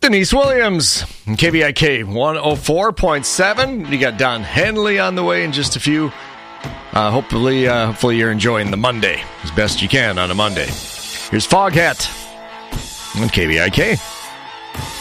Denise Williams, KVIK 104.7. You got Don Henley on the way in just a few. Hopefully you're enjoying the Monday as best you can on a Monday. Here's Foghat on KVIK.